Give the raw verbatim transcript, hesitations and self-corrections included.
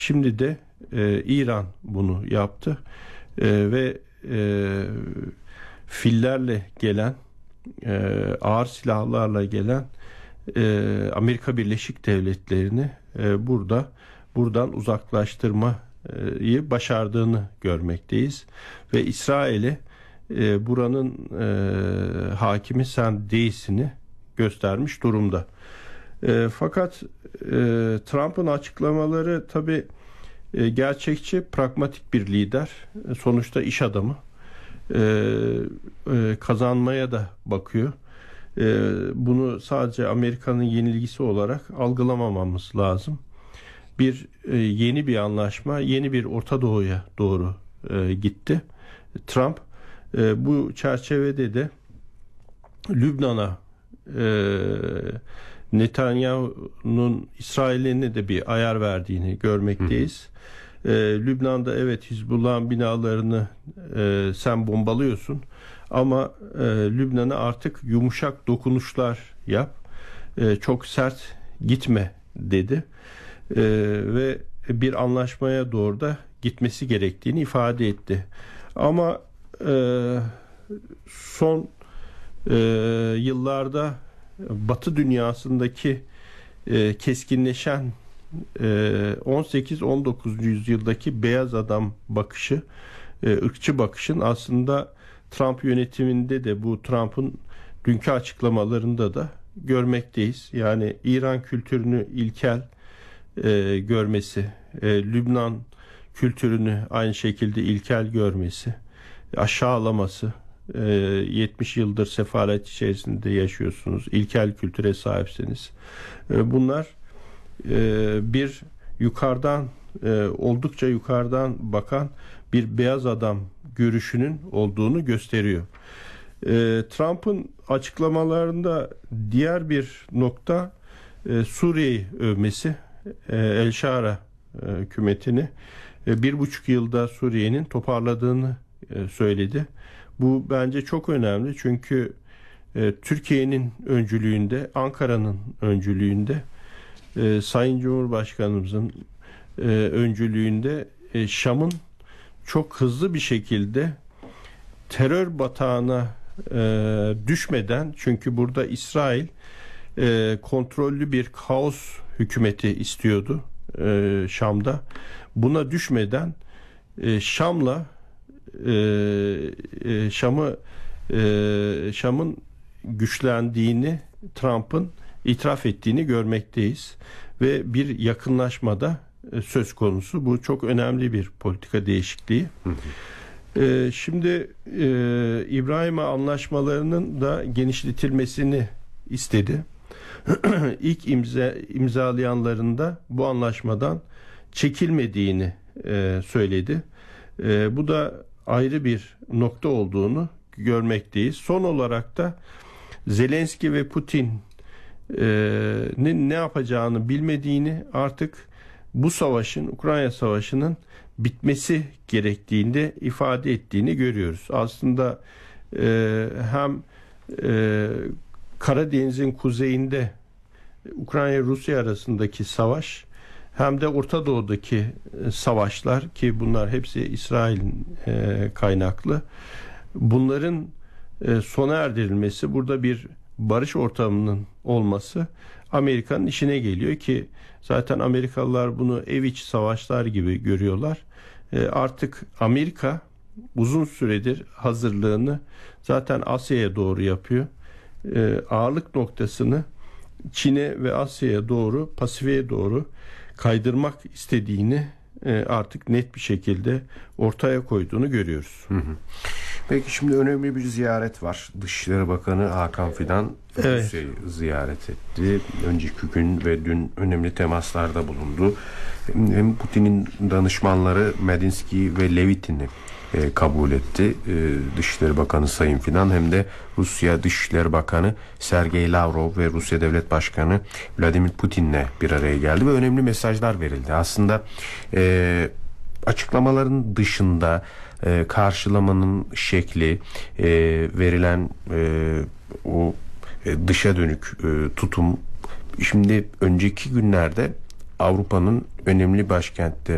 Şimdi de e, İran bunu yaptı e, ve e, fillerle gelen, e, ağır silahlarla gelen e, Amerika Birleşik Devletleri'ni e, burada buradan uzaklaştırmayı başardığını görmekteyiz ve İsrail'e e, buranın e, hakimi sen değilsini göstermiş durumda. E, fakat e, Trump'ın açıklamaları tabii e, gerçekçi, pragmatik bir lider. E, sonuçta iş adamı. E, e, kazanmaya da bakıyor. E, bunu sadece Amerika'nın yenilgisi olarak algılamamamız lazım. Bir e, yeni bir anlaşma, yeni bir Orta Doğu'ya doğru e, gitti. Trump e, bu çerçevede de Lübnan'a e, Netanyahu'nun İsrail'e de bir ayar verdiğini görmekteyiz. Hı hı. E, Lübnan'da evet Hizbullah'ın binalarını e, sen bombalıyorsun ama e, Lübnan'a artık yumuşak dokunuşlar yap. E, çok sert gitme dedi. E, ve bir anlaşmaya doğru da gitmesi gerektiğini ifade etti. Ama e, son e, yıllarda Batı dünyasındaki e, keskinleşen e, on sekiz on dokuzuncu yüzyıldaki beyaz adam bakışı, e, ırkçı bakışın aslında Trump yönetiminde de bu Trump'ın dünkü açıklamalarında da görmekteyiz. Yani İran kültürünü ilkel e, görmesi, e, Lübnan kültürünü aynı şekilde ilkel görmesi, aşağılaması. yetmiş yıldır sefalet içerisinde yaşıyorsunuz. İlkel kültüre sahipsiniz. Bunlar bir yukarıdan, oldukça yukarıdan bakan bir beyaz adam görüşünün olduğunu gösteriyor. Trump'ın açıklamalarında diğer bir nokta Suriye'yi övmesi. El Şara hükümetini bir buçuk yılda Suriye'nin toparladığını söyledi. Bu bence çok önemli çünkü e, Türkiye'nin öncülüğünde, Ankara'nın öncülüğünde, e, Sayın Cumhurbaşkanımızın e, öncülüğünde e, Şam'ın çok hızlı bir şekilde terör batağına e, düşmeden, çünkü burada İsrail e, kontrollü bir kaos hükümeti istiyordu e, Şam'da. Buna düşmeden e, Şam'la Ee, Şam'ı e, Şam'ın güçlendiğini Trump'ın itiraf ettiğini görmekteyiz ve bir yakınlaşmada e, söz konusu. Bu çok önemli bir politika değişikliği. Hı hı. E, şimdi e, İbrahim'e anlaşmalarının da genişletilmesini istedi. İlk imza, imzalayanların da bu anlaşmadan çekilmediğini e, söyledi. E, bu da ayrı bir nokta olduğunu görmekteyiz. Son olarak da Zelenski ve Putin'in ne yapacağını bilmediğini, artık bu savaşın, Ukrayna Savaşı'nın bitmesi gerektiğinde ifade ettiğini görüyoruz. Aslında e, hem e, Karadeniz'in kuzeyinde Ukrayna-Rusya arasındaki savaş, hem de Orta Doğu'daki savaşlar, ki bunlar hepsi İsrail'in e, kaynaklı. Bunların e, sona erdirilmesi, burada bir barış ortamının olması Amerika'nın işine geliyor ki zaten Amerikalılar bunu ev içi savaşlar gibi görüyorlar. E, artık Amerika uzun süredir hazırlığını zaten Asya'ya doğru yapıyor. E, ağırlık noktasını Çin'e ve Asya'ya doğru, Pasifik'e doğru kaydırmak istediğini artık net bir şekilde ortaya koyduğunu görüyoruz. Hı hı. Peki şimdi önemli bir ziyaret var. Dışişleri Bakanı Hakan Fidan evet. Rusya'yı ziyaret etti. Önceki gün ve dün önemli temaslarda bulundu. Hem Putin'in danışmanları Medinsky ve Levitin'i e, kabul etti. E, Dışişleri Bakanı Sayın Fidan, hem de Rusya Dışişleri Bakanı Sergey Lavrov ve Rusya Devlet Başkanı Vladimir Putin'le bir araya geldi ve önemli mesajlar verildi. Aslında e, açıklamaların dışında e, karşılamanın şekli, e, verilen e, o e, dışa dönük e, tutum, şimdi önceki günlerde Avrupa'nın önemli başkentlerinde